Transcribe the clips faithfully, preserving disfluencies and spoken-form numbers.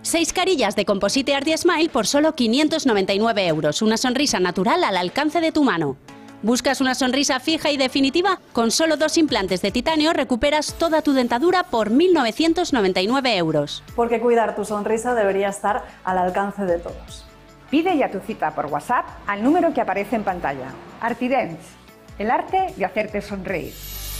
Seis carillas de Composite Art Smile por solo quinientos noventa y nueve euros. Una sonrisa natural al alcance de tu mano. ¿Buscas una sonrisa fija y definitiva? Con solo dos implantes de titanio recuperas toda tu dentadura por mil novecientos noventa y nueve euros. Porque cuidar tu sonrisa debería estar al alcance de todos. Pide ya tu cita por WhatsApp al número que aparece en pantalla. Artidents, el arte de hacerte sonreír.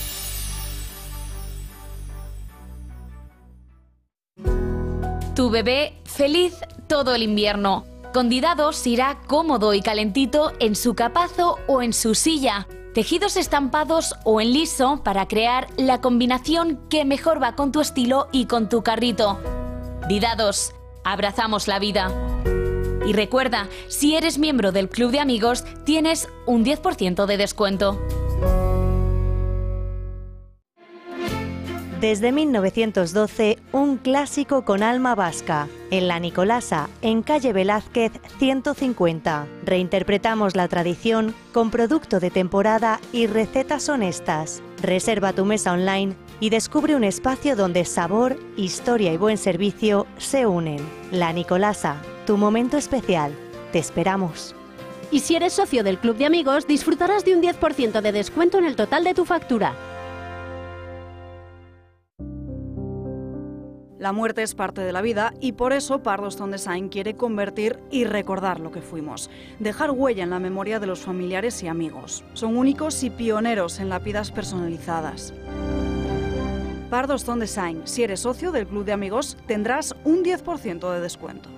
Tu bebé feliz todo el invierno. Con Didados irá cómodo y calentito en su capazo o en su silla. Tejidos estampados o en liso para crear la combinación que mejor va con tu estilo y con tu carrito. Didados, abrazamos la vida. Y recuerda, si eres miembro del Club de Amigos, tienes un diez por ciento de descuento. Desde mil novecientos doce, un clásico con alma vasca. En La Nicolasa, en calle Velázquez ciento cincuenta. Reinterpretamos la tradición con producto de temporada y recetas honestas. Reserva tu mesa online y descubre un espacio donde sabor, historia y buen servicio se unen. La Nicolasa, tu momento especial. Te esperamos. Y si eres socio del Club de Amigos, disfrutarás de un diez por ciento de descuento en el total de tu factura. La muerte es parte de la vida y por eso Pardostone Design quiere convertir y recordar lo que fuimos. Dejar huella en la memoria de los familiares y amigos. Son únicos y pioneros en lápidas personalizadas. Pardostone Design. Si eres socio del Club de Amigos, tendrás un diez por ciento de descuento.